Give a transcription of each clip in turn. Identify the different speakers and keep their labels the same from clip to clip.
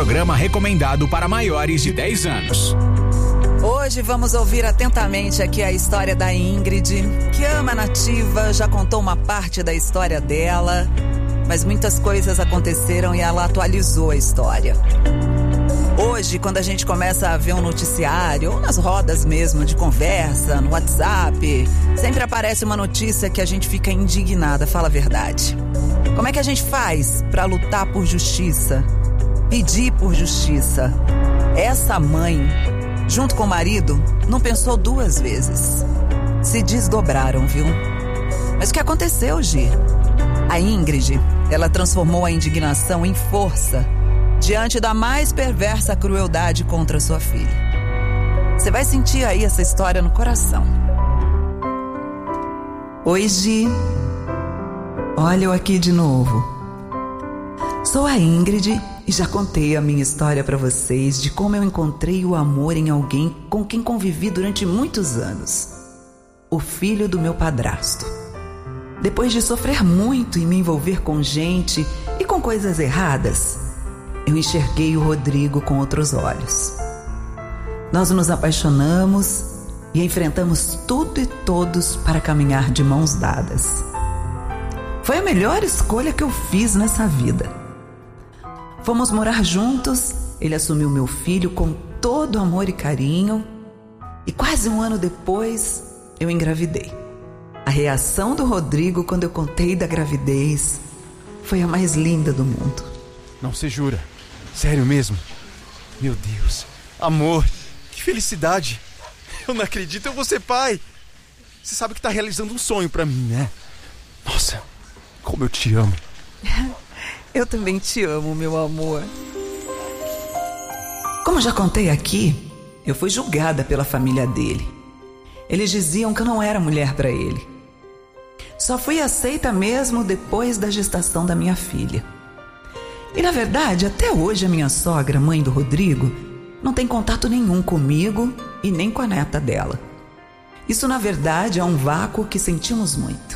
Speaker 1: programa recomendado para maiores de 10 anos.
Speaker 2: Hoje vamos ouvir atentamente aqui a história da Ingrid, que ama a Nativa, já contou uma parte da história dela, mas muitas coisas aconteceram e ela atualizou a história. Hoje, quando a gente começa a ver um noticiário, ou nas rodas mesmo de conversa, no WhatsApp, sempre aparece uma notícia que a gente fica indignada, fala a verdade. Como é que a gente faz para lutar por justiça? Pedir por justiça? Essa mãe, junto com o marido, não pensou duas vezes. Se desdobraram, viu? Mas o que aconteceu, Gi? A Ingrid, ela transformou a indignação em força diante da mais perversa crueldade contra sua filha. Você vai sentir aí essa história no coração. Oi, Gi. Olha eu aqui de novo. Sou a Ingrid e já contei a minha história para vocês de como eu encontrei o amor em alguém com quem convivi durante muitos anos. O filho do meu padrasto. Depois de sofrer muito e me envolver com gente e com coisas erradas, eu enxerguei o Rodrigo com outros olhos. Nós nos apaixonamos e enfrentamos tudo e todos para caminhar de mãos dadas. Foi a melhor escolha que eu fiz nessa vida. Fomos morar juntos, ele assumiu meu filho com todo amor e carinho, e quase um ano depois eu engravidei. A reação do Rodrigo quando eu contei da gravidez foi a mais linda do mundo.
Speaker 3: Não, você jura? Sério mesmo? Meu Deus, amor, que felicidade. Eu não acredito, eu vou ser pai. Você sabe que tá realizando um sonho pra mim, né? Nossa, como eu te amo.
Speaker 2: Eu também te amo, meu amor. Como já contei aqui, eu fui julgada pela família dele. Eles diziam que eu não era mulher pra ele. Só fui aceita mesmo depois da gestação da minha filha. E na verdade, até hoje a minha sogra, mãe do Rodrigo, não tem contato nenhum comigo e nem com a neta dela. Isso na verdade é um vácuo que sentimos muito.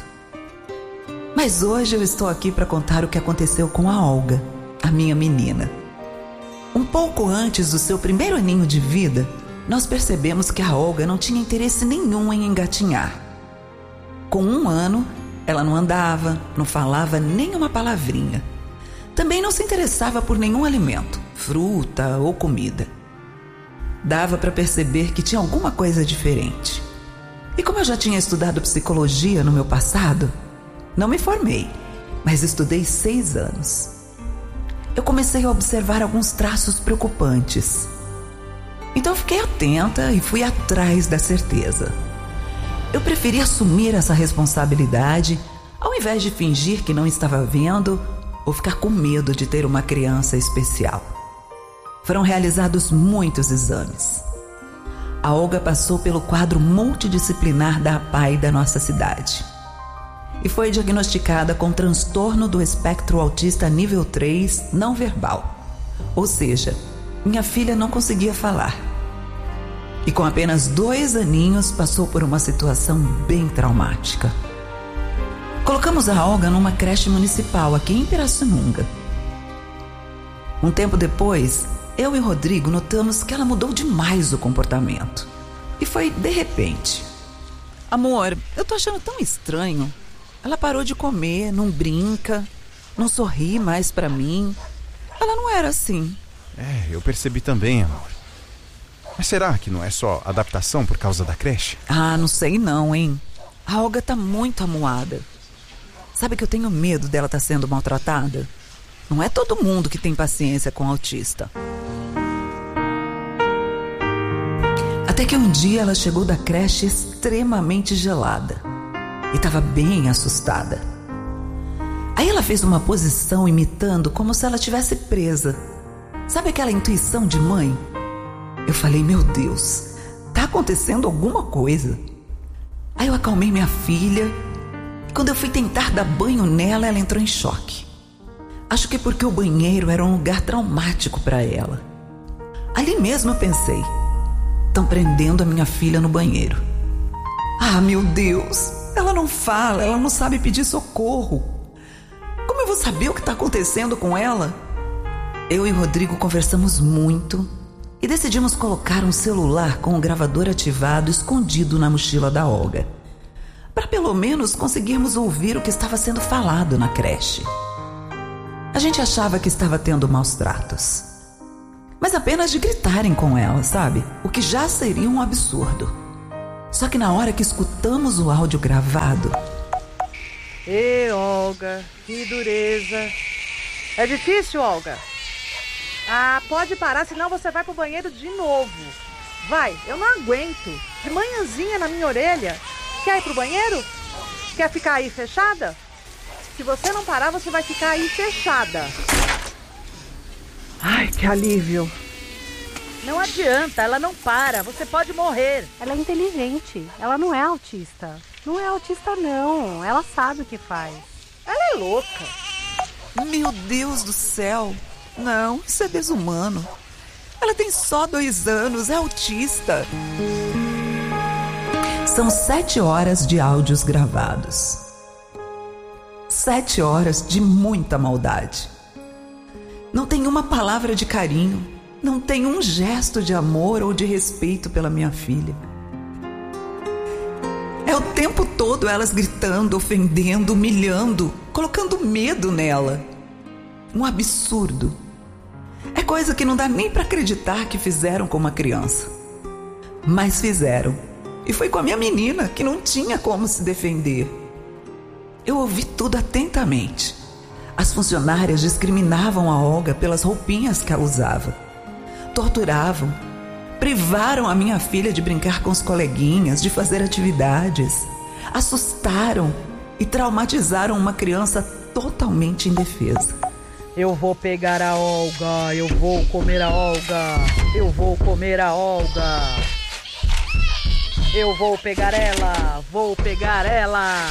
Speaker 2: Mas hoje eu estou aqui para contar o que aconteceu com a Olga, a minha menina. Um pouco antes do seu primeiro aninho de vida, nós percebemos que a Olga não tinha interesse nenhum em engatinhar. Com 1 ano, ela não andava, não falava nem uma palavrinha. Também não se interessava por nenhum alimento, fruta ou comida. Dava para perceber que tinha alguma coisa diferente. E como eu já tinha estudado psicologia no meu passado, não me formei, mas estudei 6 anos. Eu comecei a observar alguns traços preocupantes. Então eu fiquei atenta e fui atrás da certeza. Eu preferi assumir essa responsabilidade ao invés de fingir que não estava vendo ou ficar com medo de ter uma criança especial. Foram realizados muitos exames. A Olga passou pelo quadro multidisciplinar da APAE da nossa cidade e foi diagnosticada com transtorno do espectro autista nível 3 não verbal. Ou seja, minha filha não conseguia falar. E com apenas 2 aninhos passou por uma situação bem traumática. Colocamos a Olga numa creche municipal aqui em Pirassununga. Um tempo depois, eu e o Rodrigo notamos que ela mudou demais o comportamento. E foi de repente. Amor, eu tô achando tão estranho. Ela parou de comer, não brinca, não sorri mais pra mim. Ela não era assim.
Speaker 3: Eu percebi também, amor. Mas será que não é só adaptação por causa da creche?
Speaker 2: Ah, não sei não, hein? A Olga tá muito amuada. Sabe que eu tenho medo dela estar sendo maltratada? Não é todo mundo que tem paciência com autista. Até que um dia ela chegou da creche extremamente gelada e estava bem assustada. Aí ela fez uma posição imitando como se ela estivesse presa. Sabe aquela intuição de mãe? Eu falei, meu Deus, tá acontecendo alguma coisa. Aí eu acalmei minha filha. Quando eu fui tentar dar banho nela, ela entrou em choque. Acho que porque o banheiro era um lugar traumático para ela. Ali mesmo eu pensei, estão prendendo a minha filha no banheiro. Ah, meu Deus, ela não fala, ela não sabe pedir socorro. Como eu vou saber o que está acontecendo com ela? Eu e Rodrigo conversamos muito e decidimos colocar um celular com o gravador ativado escondido na mochila da Olga, para pelo menos conseguirmos ouvir o que estava sendo falado na creche. A gente achava que estava tendo maus tratos, mas apenas de gritarem com ela, sabe? O que já seria um absurdo. Só que na hora que escutamos o áudio gravado...
Speaker 4: Ê, Olga, que dureza. É difícil, Olga? Ah, pode parar, senão você vai pro banheiro de novo. Vai, eu não aguento. De manhãzinha na minha orelha. Quer ir pro banheiro? Quer ficar aí fechada? Se você não parar, você vai ficar aí fechada. Ai, que alívio. Não adianta, ela não para. Você pode morrer.
Speaker 5: Ela é inteligente. Ela não é autista. Não é autista, não. Ela sabe o que faz.
Speaker 4: Ela é louca.
Speaker 2: Meu Deus do céu! Não, isso é desumano. Ela tem só 2 anos, é autista. São 7 horas de áudios gravados. 7 horas de muita maldade. Não tem uma palavra de carinho, não tem um gesto de amor ou de respeito pela minha filha. É o tempo todo elas gritando, ofendendo, humilhando, colocando medo nela. Um absurdo. É coisa que não dá nem para acreditar que fizeram com uma criança. Mas fizeram. E foi com a minha menina, que não tinha como se defender. Eu ouvi tudo atentamente. As funcionárias discriminavam a Olga pelas roupinhas que ela usava. Torturavam. Privaram a minha filha de brincar com os coleguinhas, de fazer atividades. Assustaram e traumatizaram uma criança totalmente indefesa.
Speaker 4: Eu vou pegar a Olga, eu vou comer a Olga, eu vou comer a Olga. Eu vou pegar ela, vou pegar ela.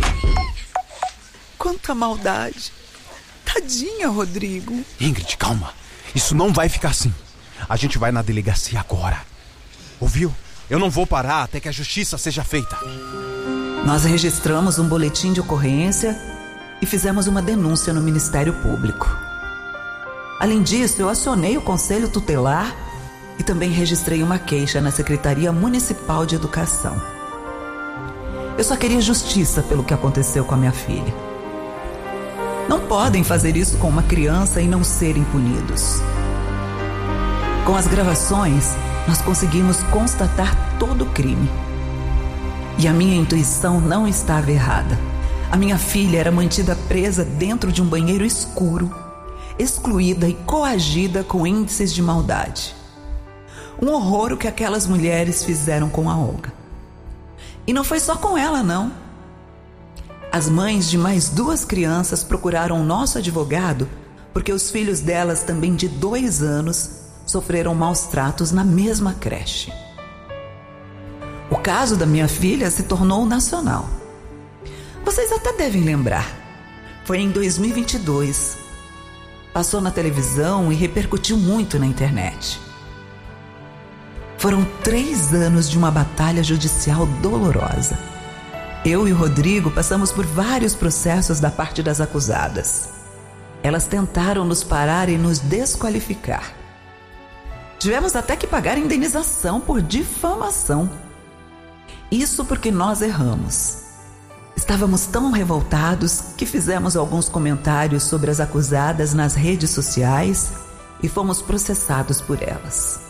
Speaker 2: Quanta maldade. Tadinha, Rodrigo.
Speaker 3: Ingrid, calma. Isso não vai ficar assim. A gente vai na delegacia agora. Ouviu? Eu não vou parar até que a justiça seja feita.
Speaker 2: Nós registramos um boletim de ocorrência e fizemos uma denúncia no Ministério Público. Além disso, eu acionei o Conselho Tutelar e também registrei uma queixa na Secretaria Municipal de Educação. Eu só queria justiça pelo que aconteceu com a minha filha. Não podem fazer isso com uma criança e não serem punidos. Com as gravações, nós conseguimos constatar todo o crime. E a minha intuição não estava errada. A minha filha era mantida presa dentro de um banheiro escuro, excluída e coagida com índices de maldade. Um horror o que aquelas mulheres fizeram com a Olga. E não foi só com ela, não. As mães de mais 2 crianças procuraram o nosso advogado porque os filhos delas, também de 2 anos, sofreram maus tratos na mesma creche. O caso da minha filha se tornou nacional. Vocês até devem lembrar. Foi em 2022. Passou na televisão e repercutiu muito na internet. Foram 3 anos de uma batalha judicial dolorosa. Eu e o Rodrigo passamos por vários processos da parte das acusadas. Elas tentaram nos parar e nos desqualificar. Tivemos até que pagar indenização por difamação. Isso porque nós erramos. Estávamos tão revoltados que fizemos alguns comentários sobre as acusadas nas redes sociais e fomos processados por elas.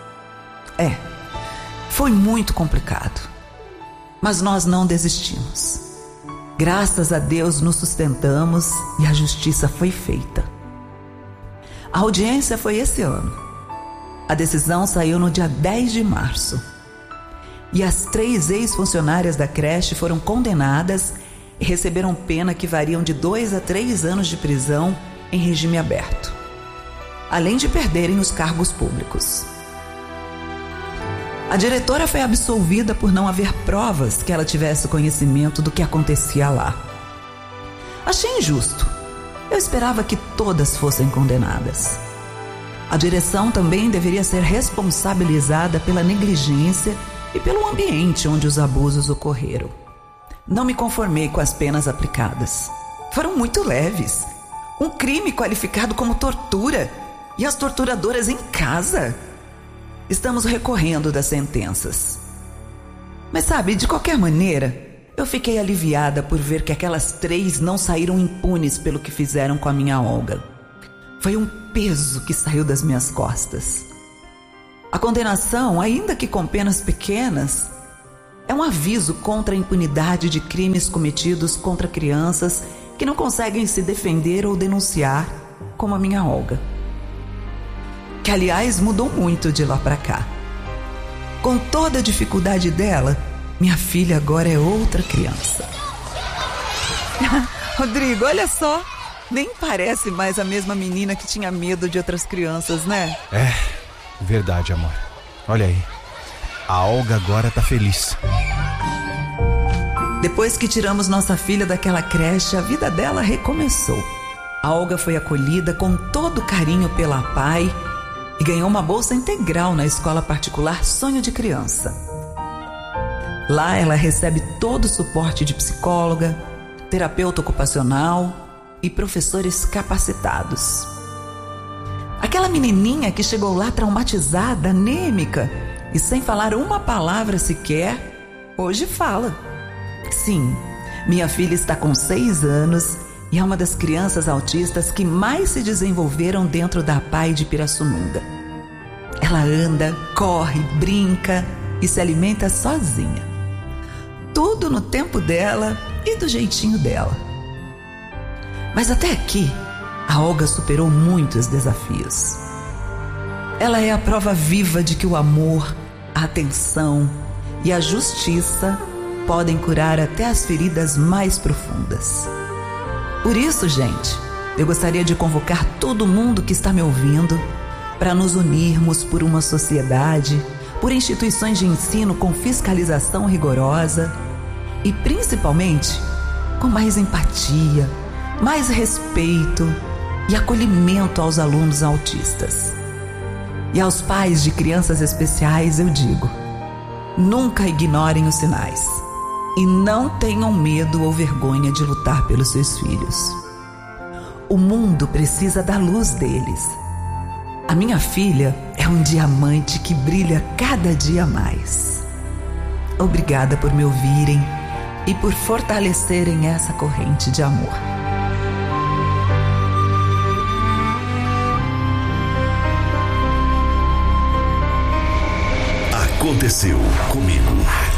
Speaker 2: Foi muito complicado, mas nós não desistimos. Graças a Deus nos sustentamos e a justiça foi feita. A audiência foi esse ano. A decisão saiu no dia 10 de março. E as 3 ex-funcionárias da creche foram condenadas e receberam pena que variam de 2 a 3 anos de prisão em regime aberto, além de perderem os cargos públicos. A diretora foi absolvida por não haver provas que ela tivesse conhecimento do que acontecia lá. Achei injusto. Eu esperava que todas fossem condenadas. A direção também deveria ser responsabilizada pela negligência e pelo ambiente onde os abusos ocorreram. Não me conformei com as penas aplicadas. Foram muito leves. Um crime qualificado como tortura E as torturadoras em casa? Estamos recorrendo das sentenças. Mas sabe, de qualquer maneira, eu fiquei aliviada por ver que aquelas 3 não saíram impunes pelo que fizeram com a minha Olga. Foi um peso que saiu das minhas costas. A condenação, ainda que com penas pequenas, é um aviso contra a impunidade de crimes cometidos contra crianças que não conseguem se defender ou denunciar, como a minha Olga. Que, aliás, mudou muito de lá pra cá. Com toda a dificuldade dela, minha filha agora é outra criança. Rodrigo, olha só. Nem parece mais a mesma menina que tinha medo de outras crianças, né?
Speaker 3: É, verdade, amor. Olha aí. A Olga agora tá feliz.
Speaker 2: Depois que tiramos nossa filha daquela creche, a vida dela recomeçou. A Olga foi acolhida com todo carinho pela pai e ganhou uma bolsa integral na escola particular Sonho de Criança. Lá ela recebe todo o suporte de psicóloga, terapeuta ocupacional e professores capacitados. Aquela menininha que chegou lá traumatizada, anêmica e sem falar uma palavra sequer, hoje fala. Sim, minha filha está com 6 anos e é uma das crianças autistas que mais se desenvolveram dentro da APAE de Pirassununga. Ela anda, corre, brinca e se alimenta sozinha. Tudo no tempo dela e do jeitinho dela. Mas até aqui, a Olga superou muitos desafios. Ela é a prova viva de que o amor, a atenção e a justiça podem curar até as feridas mais profundas. Por isso, gente, eu gostaria de convocar todo mundo que está me ouvindo para nos unirmos por uma sociedade, por instituições de ensino com fiscalização rigorosa e, principalmente, com mais empatia, mais respeito e acolhimento aos alunos autistas. E aos pais de crianças especiais eu digo: nunca ignorem os sinais e não tenham medo ou vergonha de lutar pelos seus filhos. O mundo precisa da luz deles. A minha filha é um diamante que brilha cada dia mais. Obrigada por me ouvirem e por fortalecerem essa corrente de amor.
Speaker 6: Aconteceu comigo.